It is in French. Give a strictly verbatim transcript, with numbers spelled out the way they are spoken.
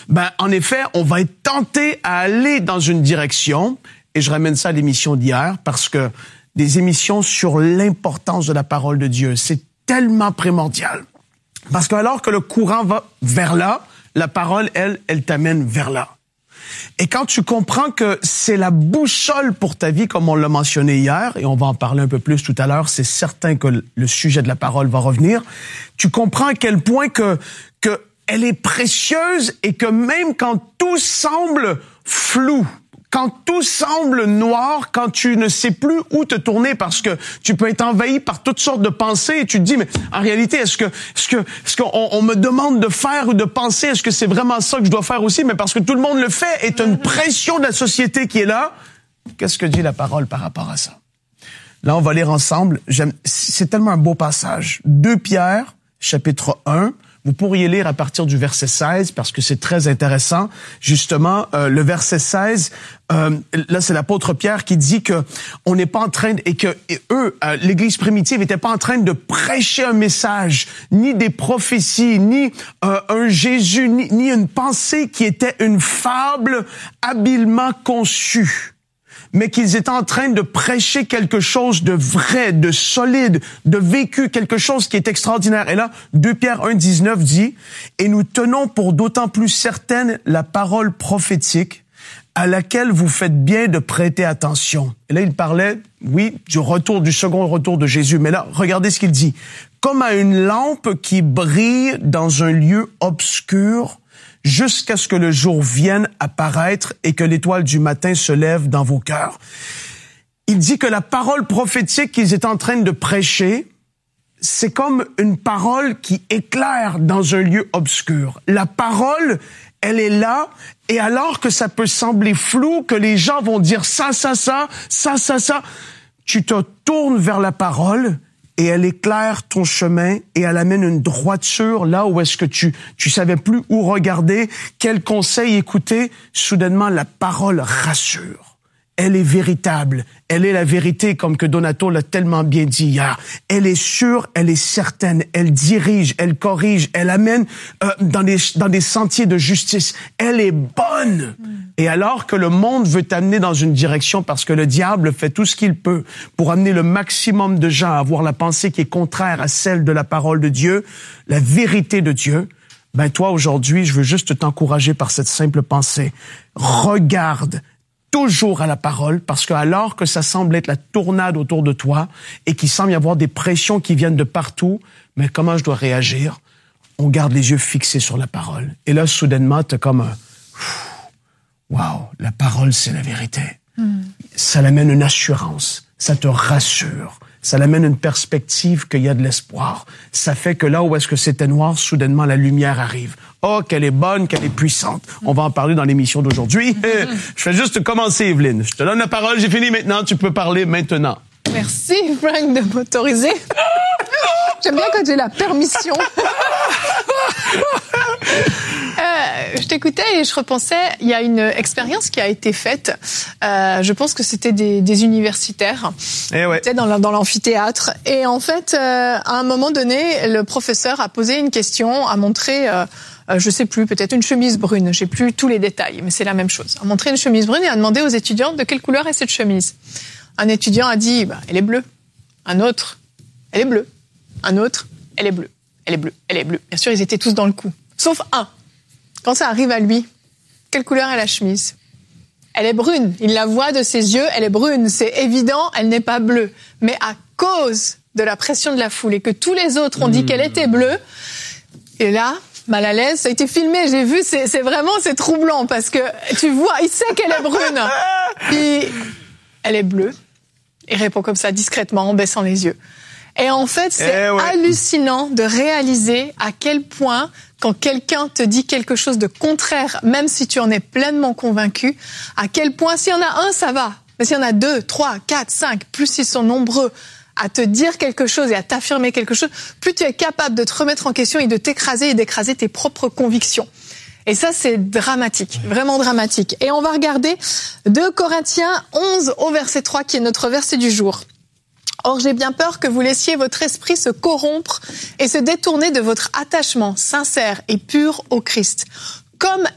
ben, en effet, on va être tenté à aller dans une direction, et je ramène ça à l'émission d'hier, parce que des émissions sur l'importance de la parole de Dieu, c'est tellement primordial. Parce que alors que le courant va vers là, la parole, elle, elle t'amène vers là. Et quand tu comprends que c'est la boussole pour ta vie, comme on l'a mentionné hier, et on va en parler un peu plus tout à l'heure, c'est certain que le sujet de la parole va revenir, tu comprends à quel point que, que elle est précieuse et que même quand tout semble flou, quand tout semble noir, quand tu ne sais plus où te tourner parce que tu peux être envahi par toutes sortes de pensées et tu te dis, mais en réalité, est-ce que, est-ce que, est-ce qu'on on me demande de faire ou de penser, est-ce que c'est vraiment ça que je dois faire aussi? Mais parce que tout le monde le fait et t'as une pression de la société qui est là. Qu'est-ce que dit la parole par rapport à ça? Là, on va lire ensemble. J'aime, c'est tellement un beau passage. deux Pierre, chapitre un. Vous pourriez lire à partir du verset seize parce que c'est très intéressant. Justement, euh, le verset seize, euh, là c'est l'apôtre Pierre qui dit que on n'est pas en train de, et que et eux, euh, l'Église primitive, n'était pas en train de prêcher un message, ni des prophéties, ni euh, un Jésus, ni, ni une pensée qui était une fable habilement conçue, mais qu'ils étaient en train de prêcher quelque chose de vrai, de solide, de vécu, quelque chose qui est extraordinaire. Et là, deux Pierre un, dix-neuf dit, « Et nous tenons pour d'autant plus certaine la parole prophétique à laquelle vous faites bien de prêter attention. » Et là, il parlait, oui, du retour, du second retour de Jésus. Mais là, regardez ce qu'il dit. « Comme à une lampe qui brille dans un lieu obscur, jusqu'à ce que le jour vienne apparaître et que l'étoile du matin se lève dans vos cœurs. » Il dit que la parole prophétique qu'ils étaient en train de prêcher, c'est comme une parole qui éclaire dans un lieu obscur. La parole, elle est là, et alors que ça peut sembler flou, que les gens vont dire ça, ça, ça, ça, ça, ça, tu te tournes vers la parole, et elle éclaire ton chemin et elle amène une droiture là où est-ce que tu tu savais plus où regarder, quel conseil écouter. Soudainement, la parole rassure. Elle est véritable. Elle est la vérité, comme que Donato l'a tellement bien dit hier. Elle est sûre, elle est certaine. Elle dirige, elle corrige, elle amène euh, dans des dans des sentiers de justice. Elle est bonne. Mm. Et alors que le monde veut t'amener dans une direction, parce que le diable fait tout ce qu'il peut pour amener le maximum de gens à avoir la pensée qui est contraire à celle de la parole de Dieu, la vérité de Dieu, ben toi, aujourd'hui, je veux juste t'encourager par cette simple pensée. Regarde toujours à la parole, parce que alors que ça semble être la tournade autour de toi et qu'il semble y avoir des pressions qui viennent de partout, mais comment je dois réagir? On garde les yeux fixés sur la parole. Et là, soudainement, t'as comme un... Wow, la parole, c'est la vérité. Mm. Ça l'amène une assurance, ça te rassure, ça l'amène une perspective qu'il y a de l'espoir. Ça fait que là où est-ce que c'était noir, soudainement, la lumière arrive. Oh, qu'elle est bonne, qu'elle est puissante. On va en parler dans l'émission d'aujourd'hui. Mm-hmm. Je fais juste commencer, Evelyne. Je te donne la parole, j'ai fini maintenant, tu peux parler maintenant. Merci, Frank, de m'autoriser. J'aime bien quand j'ai la permission. Euh, je t'écoutais et je repensais, il y a une expérience qui a été faite. Euh, je pense que c'était des, des universitaires. Eh ouais. C'était dans, dans l'amphithéâtre. Et en fait, euh, à un moment donné, le professeur a posé une question, a montré, euh, euh, je sais plus, peut-être une chemise brune. J'ai plus tous les détails, mais c'est la même chose. A montré une chemise brune et a demandé aux étudiants de quelle couleur est cette chemise. Un étudiant a dit, bah, elle est bleue. Un autre, elle est bleue. Un autre, elle est bleue. Elle est bleue. Elle est bleue. Bien sûr, ils étaient tous dans le coup. Sauf un. Quand ça arrive à lui, quelle couleur est la chemise? Elle est brune. Il la voit de ses yeux, elle est brune. C'est évident, elle n'est pas bleue. Mais à cause de la pression de la foule et que tous les autres ont dit mmh. qu'elle était bleue, et là, mal à l'aise, ça a été filmé, j'ai vu, c'est, c'est vraiment, c'est troublant parce que tu vois, il sait qu'elle est brune. Puis, elle est bleue. Il répond comme ça, discrètement, en baissant les yeux. Et en fait, c'est eh ouais. hallucinant de réaliser à quel point, quand quelqu'un te dit quelque chose de contraire, même si tu en es pleinement convaincu, à quel point, s'il y en a un, ça va. Mais s'il y en a deux, trois, quatre, cinq, plus ils sont nombreux à te dire quelque chose et à t'affirmer quelque chose, plus tu es capable de te remettre en question et de t'écraser et d'écraser tes propres convictions. Et ça, c'est dramatique, vraiment dramatique. Et on va regarder deux Corinthiens onze au verset trois, qui est notre verset du jour. Or, j'ai bien peur que vous laissiez votre esprit se corrompre et se détourner de votre attachement sincère et pur au Christ. Comme